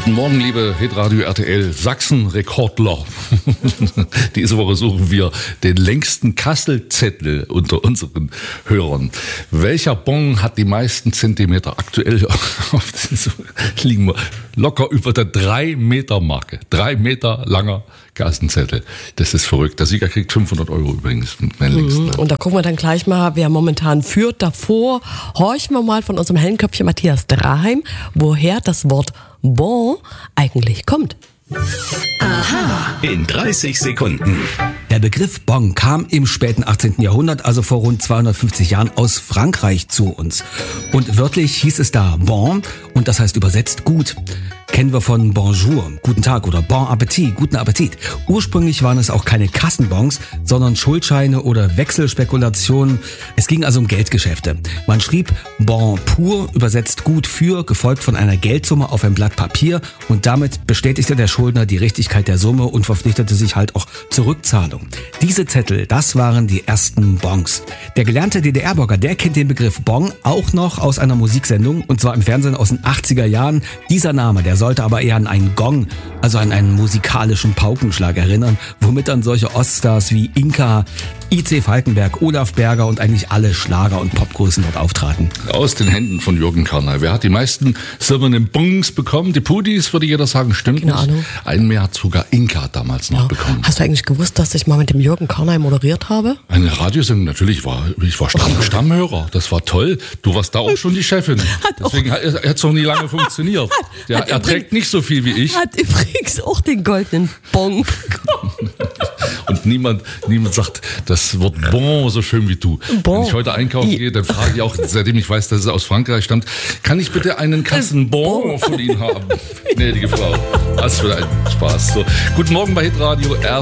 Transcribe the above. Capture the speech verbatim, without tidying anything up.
Guten Morgen, liebe Hitradio R T L Sachsen-Rekordler. Diese Woche suchen wir den längsten Kasselzettel unter unseren Hörern. Welcher Bon hat die meisten Zentimeter? Aktuell auf liegen wir locker über der drei Meter Marke. Drei Meter langer Kassenzettel. Das ist verrückt. Der Sieger kriegt fünfhundert Euro übrigens. Den längsten. Und da gucken wir dann gleich mal, wer momentan führt. Davor horchen wir mal von unserem Hellenköpfchen Matthias Draheim, woher das Wort Bon eigentlich kommt. Aha. In dreißig Sekunden. Der Begriff Bon kam im späten achtzehnten Jahrhundert, also vor rund zweihundertfünfzig Jahren, aus Frankreich zu uns. Und wörtlich hieß es da Bon und das heißt übersetzt gut. Kennen wir von Bonjour, guten Tag oder Bon Appetit, guten Appetit. Ursprünglich waren es auch keine Kassenbons, sondern Schuldscheine oder Wechselspekulationen. Es ging also um Geldgeschäfte. Man schrieb Bon pur, übersetzt gut für, gefolgt von einer Geldsumme auf ein Blatt Papier und damit bestätigte der Schuldner die Richtigkeit der Summe und verpflichtete sich halt auch zur Rückzahlung. Diese Zettel, das waren die ersten Bons. Der gelernte D D R-Bürger, der kennt den Begriff Bon auch noch aus einer Musiksendung und zwar im Fernsehen aus den achtziger Jahren. Dieser Name, der sollte aber eher an einen Gong, also an einen musikalischen Paukenschlag erinnern, womit dann solche Oststars wie Inka, I C Falkenberg, Olaf Berger und eigentlich alle Schlager- und Popgrößen dort auftraten. Aus den Händen von Jürgen Karnal. Wer hat die meisten silbernen Bons bekommen? Die Pudis, würde jeder sagen, stimmt Keine nicht. Ahnung. Einen mehr hat sogar Inka damals noch Ja. bekommen. Hast du eigentlich gewusst, dass ich mal mit dem Jürgen Karnal moderiert habe? Eine Radiosendung, natürlich war, ich war Stamm, Stammhörer. Das war toll. Du warst da auch schon die Chefin. Deswegen hat es noch nie lange funktioniert. Der, hat er trägt nicht so viel wie ich. Hat übrigens auch den goldenen Bon bekommen. Und niemand, niemand sagt das Wort Bon so schön wie du. Bon. Wenn ich heute einkaufen gehe, dann frage ich auch, seitdem ich weiß, dass es aus Frankreich stammt, kann ich bitte einen Kassenbon von Ihnen haben? Gnädige Frau. Was für ein Spaß. So. Guten Morgen bei Hitradio R